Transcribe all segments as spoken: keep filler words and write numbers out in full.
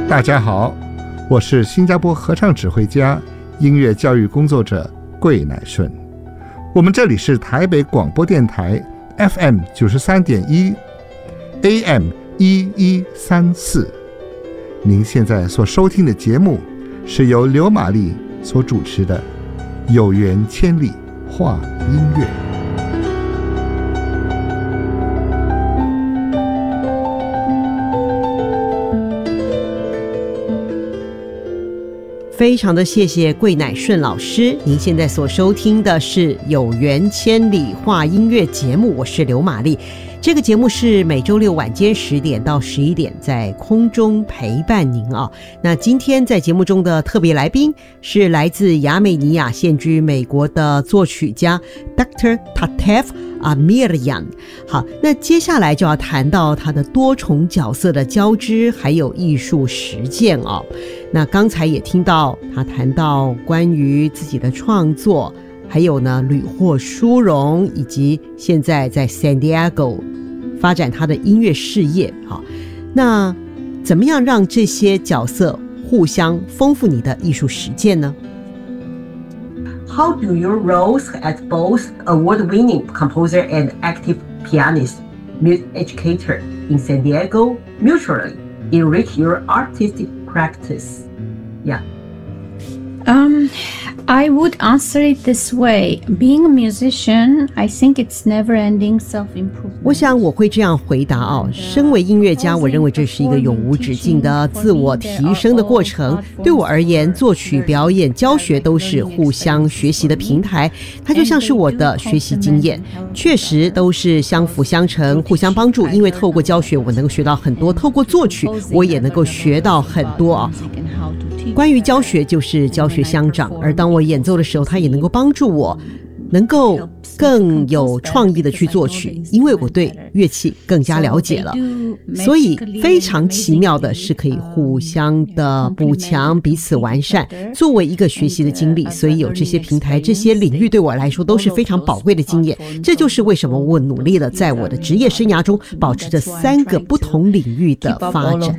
大家好，我是新加坡合唱指挥家、音乐教育工作者桂乃顺。我们这里是台北广播电台 F M 九十三点一 A M 一一三四。您现在所收听的节目是由刘玛丽所主持的《有缘千里话音乐》。 非常的谢谢桂乃顺老师，您现在所收听的是有缘千里话音乐节目，我是刘玛丽。这个节目是每周六晚间十点到十一点在空中陪伴您啊。那今天在节目中的特别来宾是来自亚美尼亚现居美国的作曲家 Doctor Tatev Amirian。 好，那接下来就要谈到他的多重角色的交织还有艺术实践哦。那刚才也听到他谈到关于自己的创作，还有呢屡获殊荣，以及现在在 San Diego 发展他的音乐事业。好，那怎么样让这些角色互相丰富你的艺术实践呢？ How do your roles as both award-winning composer and active pianist, music educator in San Diego mutually enrich your artistic practice? Yeah. Um, I would answer it this way. Being a musician, I think it's never-ending self-improvement. 我想我会这样回答哦。身为音乐家，我认为这是一个永无止境的自我提升的过程。对我而言，作曲、表演、教学都是互相学习的平台，它就像是我的学习经验，确实都是相辅相成、互相帮助。因为透过教学，我能够学到很多；透过作曲，我也能够学到很多啊。关于教学，就是教学相长，而当我演奏的时候，它也能够帮助我能够更有创意的去作曲，因为我对乐器更加了解了。所以非常奇妙的是可以互相的补强，彼此完善，作为一个学习的经历。所以有这些平台、这些领域对我来说都是非常宝贵的经验。这就是为什么我努力的在我的职业生涯中保持着三个不同领域的发展。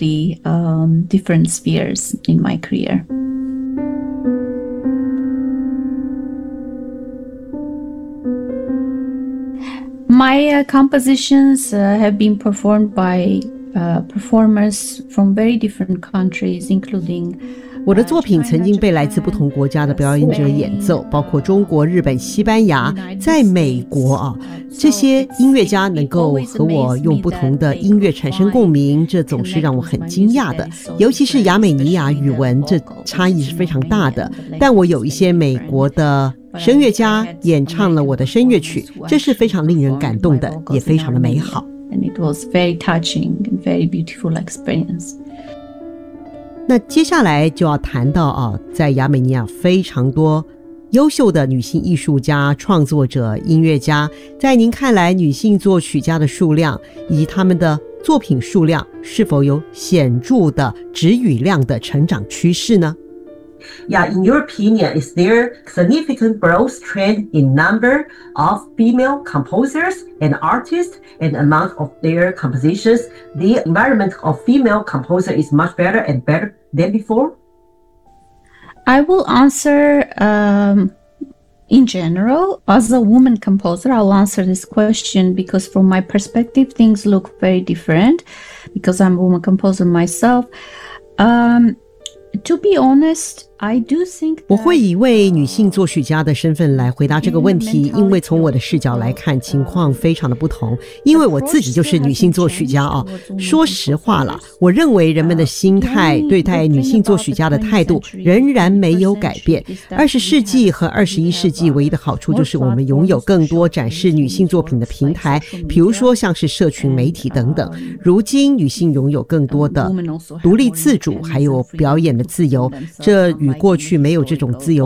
My uh, compositions uh, have been performed by uh, performers from very different countries, including 我的作品曾经被来自不同国家的表演者演奏，包括中国、日本、西班牙，在美国啊，这些音乐家能够和我用不同的音乐产生共鸣，这总是让我很惊讶的。尤其是亚美尼亚语文，这差异是非常大的。但我有一些美国的声乐家演唱了我的声乐曲，这是非常令人感动的，也非常的美好。 And it was very touching and very beautiful experience. 那接下来就要谈到啊，在亚美尼亚非常多优秀的女性艺术家、创作者、音乐家，在您看来，女性作曲家的数量以及他们的作品数量是否有显著的质与量的成长趋势呢？ Yeah, in your opinion, is there significant growth trend in number of female composers and artists and amount of their compositions? The environment of female composer is much better and better than before? I will answer um, in general. As a woman composer, I'll answer this question because from my perspective, things look very different because I'm a woman composer myself. Um, to be honest, I do think 我会以一位女性作曲家的身份来回答这个问题，因为从我的视角来看，情况非常的不同。因为我自己就是女性作曲家啊。说实话啦，我认为人们的心态对待女性作曲家的态度仍然没有改变。二十世纪和二十一世纪唯一的好处就是我们拥有更多展示女性作品的平台，比如说像是社群媒体等等。如今女性拥有更多的独立自主，还有表演的自由，这与过去没有这种自由